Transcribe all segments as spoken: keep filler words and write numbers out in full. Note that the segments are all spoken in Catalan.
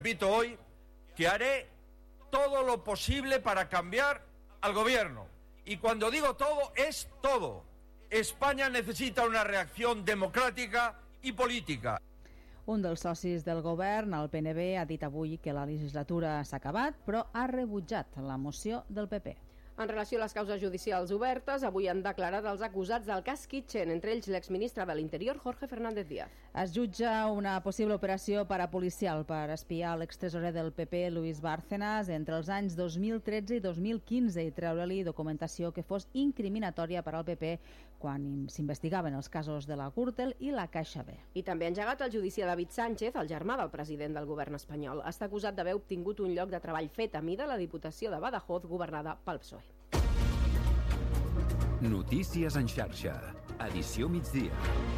Repito hoy que haré todo lo posible para cambiar al gobierno. Y cuando digo todo, es todo. España necesita una reacción democrática y política. Un dels socis del govern, el P N B, ha dit avui que la legislatura s'ha acabat, però ha rebutjat la moció del P P. En relació a les causes judicials obertes, avui han declarat els acusats del cas Kitchen, entre ells l'exministre de l'Interior, Jorge Fernández Díaz. Es jutja una possible operació parapolicial per espiar l'extresorer del P P, Luis Bárcenas, entre els anys dos mil tretze i dos mil quinze i treure-li documentació que fos incriminatòria per al P P quan s'investigaven els casos de la Gürtel i la Caixa B. I també ha engegat el judici a David Sánchez, el germà del president del govern espanyol. Està acusat d'haver obtingut un lloc de treball fet a mida a la Diputació de Badajoz, governada pel P S O E. Notícies en xarxa, edició migdia.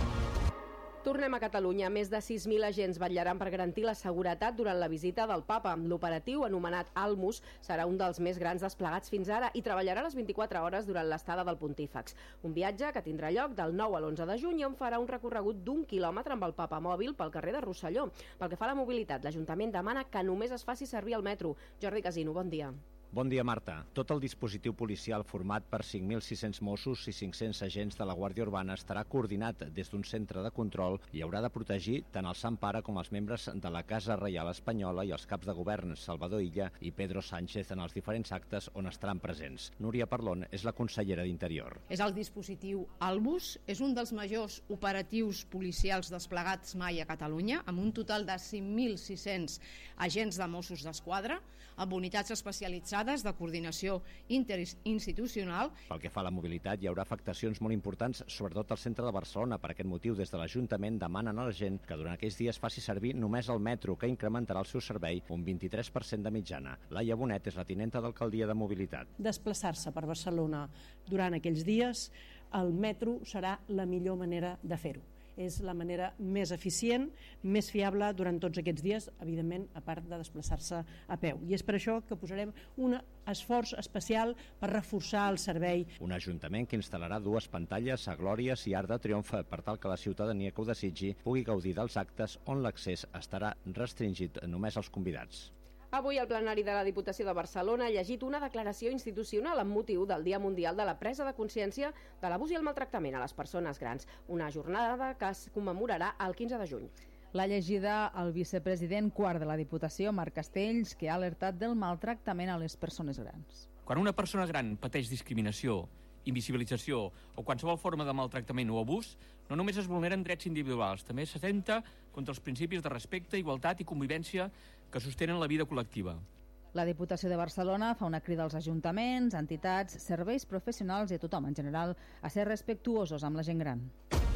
Tornem a Catalunya. Més de sis mil agents vetllaran per garantir la seguretat durant la visita del Papa. L'operatiu, anomenat Almus, serà un dels més grans desplegats fins ara i treballarà les vint-i-quatre hores durant l'estada del Pontífex. Un viatge que tindrà lloc del nou a l'onze de juny i on farà un recorregut d'un quilòmetre amb el Papa mòbil pel carrer de Rosselló. Pel que fa a la mobilitat, l'Ajuntament demana que només es faci servir el metro. Jordi Casino, bon dia. Bon dia, Marta. Tot el dispositiu policial format per cinc mil sis-cents Mossos i cinc-cents agents de la Guàrdia Urbana estarà coordinat des d'un centre de control i haurà de protegir tant el Sant Pare com els membres de la Casa Reial Espanyola i els caps de govern Salvador Illa i Pedro Sánchez en els diferents actes on estaran presents. Núria Parlon és la consellera d'Interior. És el dispositiu Almus, és un dels majors operatius policials desplegats mai a Catalunya, amb un total de cinc mil sis-cents agents de Mossos d'Esquadra, amb unitats especialitzades de coordinació interinstitucional. Pel que fa a la mobilitat, hi haurà afectacions molt importants, sobretot al centre de Barcelona. Per aquest motiu, des de l'Ajuntament demanen a la gent que durant aquells dies faci servir només el metro, que incrementarà el seu servei un vint-i-tres per cent de mitjana. Laia Bonet és la tinenta d'alcaldia de mobilitat. Desplaçar-se per Barcelona durant aquells dies, el metro serà la millor manera de fer-ho. És la manera més eficient, més fiable durant tots aquests dies, evidentment, a part de desplaçar-se a peu. I és per això que posarem un esforç especial per reforçar el servei. Un ajuntament que instal·larà dues pantalles a Glòries i Arc de Triomf per tal que la ciutadania que ho desitgi pugui gaudir dels actes on l'accés estarà restringit només als convidats. Avui el plenari de la Diputació de Barcelona ha llegit una declaració institucional amb motiu del Dia Mundial de la Presa de Consciència de l'Abús i el Maltractament a les Persones Grans, una jornada que es commemorarà el quinze de juny. L'ha llegida el vicepresident quart de la Diputació, Marc Castells, que ha alertat del maltractament a les persones grans. Quan una persona gran pateix discriminació, invisibilització o qualsevol forma de maltractament o abús, no només es vulneren drets individuals, també s'atempta contra els principis de respecte, igualtat i convivència que sostenen la vida col·lectiva. La Diputació de Barcelona fa una crida als ajuntaments, entitats, serveis professionals i a tothom en general a ser respectuosos amb la gent gran.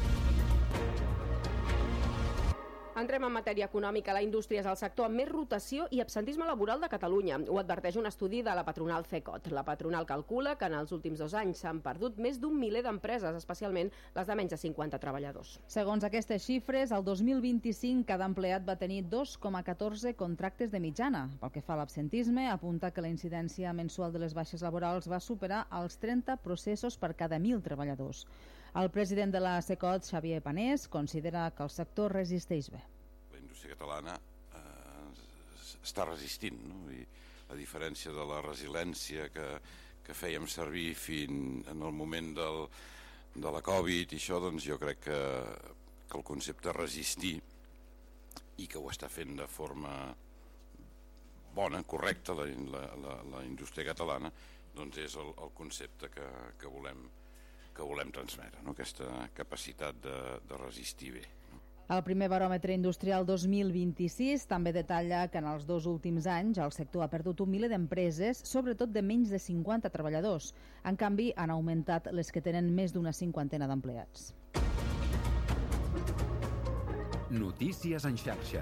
Entrem en matèria econòmica. La indústria és el sector amb més rotació i absentisme laboral de Catalunya. Ho adverteix un estudi de la patronal CECOT. La patronal calcula que en els últims dos anys s'han perdut més d'un miler d'empreses, especialment les de menys de cinquanta treballadors. Segons aquestes xifres, el dos mil vint-i-cinc cada empleat va tenir dos coma catorze contractes de mitjana. Pel que fa a l'absentisme, apunta que la incidència mensual de les baixes laborals va superar els trenta processos per cada mil treballadors. El president de la CECOT, Xavier Panés, considera que el sector resisteix bé. La indústria catalana eh, està resistint, no? I a diferència de la resiliència que, que fèiem servir fins en el moment del, de la Covid i això, doncs jo crec que, que el concepte resistir, i que ho està fent de forma bona, correcta, la, la, la, la indústria catalana, doncs és el, el concepte que, que volem que volem transmetre, no? Aquesta capacitat de, de resistir bé. No? El primer baròmetre industrial dos mil vint-i-sis també detalla que en els dos últims anys el sector ha perdut un miler d'empreses, sobretot de menys de cinquanta treballadors. En canvi, han augmentat les que tenen més d'una cinquantena d'empleats. Notícies en xarxa.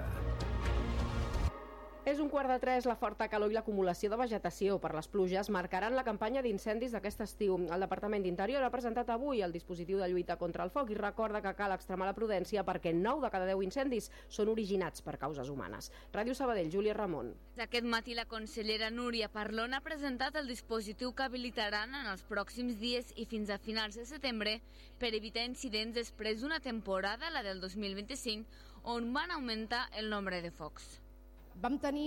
És un quart de tres, la forta calor i l'acumulació de vegetació per les pluges marcaran la campanya d'incendis d'aquest estiu. El Departament d'Interior ha presentat avui el dispositiu de lluita contra el foc i recorda que cal extremar la prudència perquè nou de cada deu incendis són originats per causes humanes. Ràdio Sabadell, Júlia Ramon. Aquest matí la consellera Núria Parlon ha presentat el dispositiu que habilitaran en els pròxims dies i fins a finals de setembre per evitar incidents després d'una temporada, la del dos mil vint-i-cinc, on van augmentar el nombre de focs. vam tenir